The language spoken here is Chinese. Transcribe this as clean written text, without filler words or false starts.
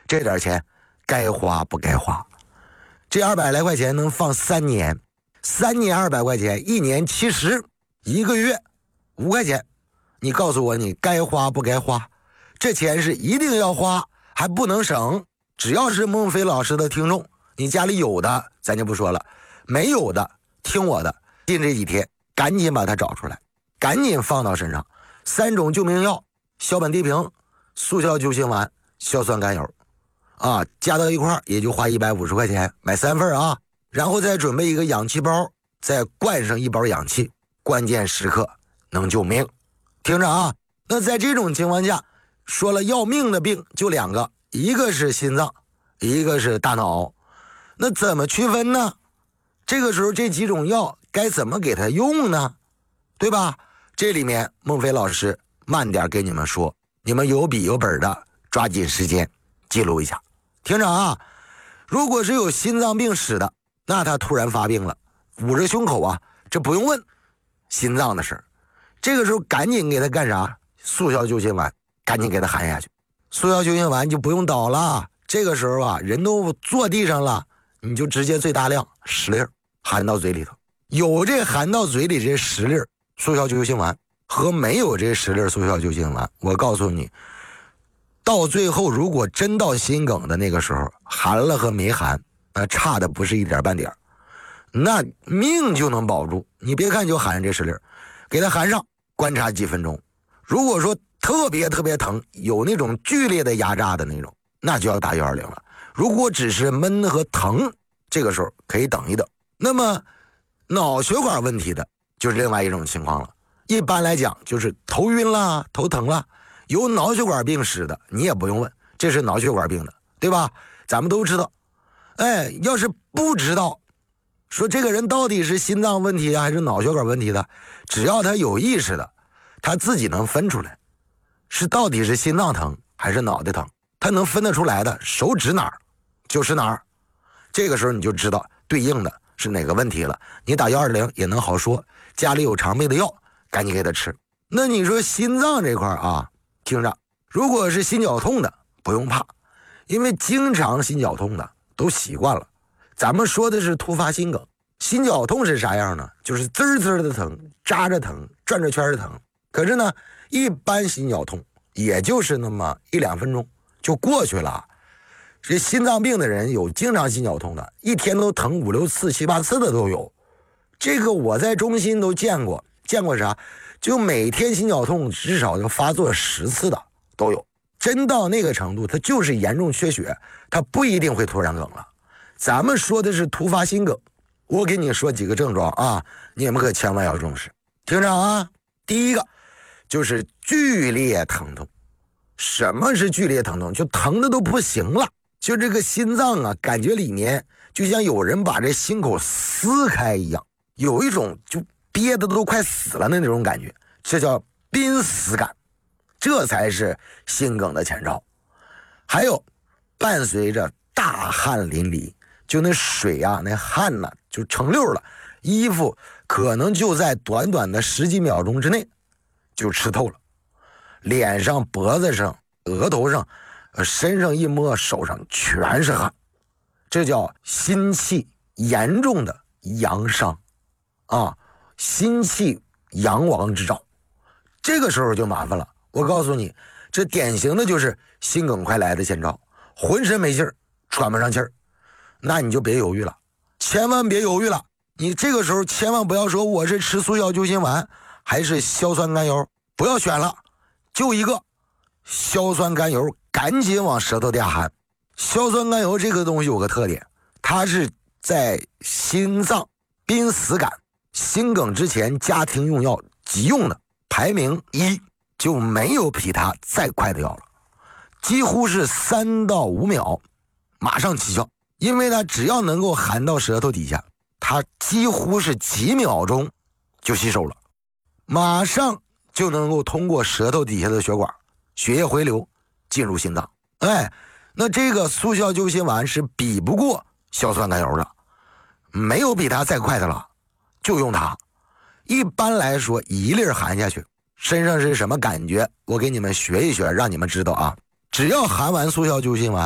这点钱该花不该花？这200来块钱能放3年，3年200块钱，1年70，一个月5块钱，你告诉我你该花不该花？这钱是一定要花，还不能省。只要是孟非老师的听众，你家里有的咱就不说了，没有的听我的，近这几天赶紧把它找出来，赶紧放到身上。3种救命药：硝苯地平、速效救心丸、硝酸甘油啊，加到一块儿也就花150块钱，买3份啊，然后再准备一个氧气包，再灌上1包氧气，关键时刻能救命。听着啊，那在这种情况下，说了要命的病就2个，一个是心脏，一个是大脑。那怎么区分呢？这个时候这几种药该怎么给它用呢？对吧？这里面孟非老师慢点给你们说，你们有笔有本的抓紧时间记录一下。听着啊，如果是有心脏病史的，那他突然发病了，捂着胸口啊，这不用问，心脏的事儿。这个时候赶紧给他干啥？速效救心丸，赶紧给他含下去。速效救心丸就不用倒了，这个时候啊，人都坐地上了，你就直接最大量10粒含到嘴里头。有这含到嘴里这10粒速效救心丸和没有这10粒速效救心丸，我告诉你，到最后如果真到心梗的那个时候，含了和没含，那差的不是一点半点，那命就能保住。你别看就含这10粒，给它含上，观察几分钟。如果说特别疼，有那种剧烈的压榨的那种，那就要打120了。如果只是闷和疼，这个时候可以等一等。那么脑血管问题的就是另外一种情况了。一般来讲就是头晕啦、头疼啦，有脑血管病史的你也不用问，这是脑血管病的，对吧？咱们都知道。要是不知道说这个人到底是心脏问题还是脑血管问题的，只要他有意识的，他自己能分出来是到底是心脏疼还是脑袋疼，他能分得出来的，手指哪儿就是哪儿。这个时候你就知道对应的是哪个问题了，你打120也能好说。家里有常备的药赶紧给他吃。那你说心脏这块啊，听着，如果是心绞痛的不用怕，因为经常心绞痛的都习惯了。咱们说的是突发心梗，心绞痛是啥样呢？就是滋滋的疼，扎着疼，转着圈的疼。可是呢，一般心绞痛也就是那么1-2分钟就过去了。这心脏病的人有经常心绞痛的，一天都疼5-6次、7-8次的都有。这个我在中心都见过啥？就每天心绞痛至少要发作10次的都有。真到那个程度，它就是严重缺血，它不一定会突然梗了。咱们说的是突发心梗，我给你说几个症状啊，你们可千万要重视。听着啊，第一个就是剧烈疼痛。什么是剧烈疼痛？就疼的都不行了，就这个心脏啊，感觉里面就像有人把这心口撕开一样，有一种就憋的都快死了的那种感觉，这叫濒死感，这才是心梗的前兆。还有伴随着大汗淋漓，就那水啊，那汗呢就成溜了，衣服可能就在短短的10几秒钟之内就湿透了，脸上、脖子上、额头上、身上一摸，手上全是汗，这叫心气严重的阳伤啊，心气阳亡之兆。这个时候就麻烦了，我告诉你，这典型的就是心梗快来的前兆，浑身没劲儿，喘不上气儿，那你就别犹豫了，千万别犹豫了。你这个时候千万不要说我是吃速效救心丸还是硝酸甘油，不要选了，就一个硝酸甘油，赶紧往舌头底下含。硝酸甘油这个东西有个特点，它是在心脏濒死感、心梗之前家庭用药急用的，排名1，就没有比它再快的药了，几乎是3到5秒马上起效，因为它只要能够含到舌头底下，它几乎是几秒钟就吸收了，马上就能够通过舌头底下的血管，血液回流进入心脏。那这个速效救心丸是比不过硝酸甘油的，没有比它再快的了，就用它。一般来说1粒含下去，身上是什么感觉？我给你们学一学，让你们知道啊。只要含完速效救心丸，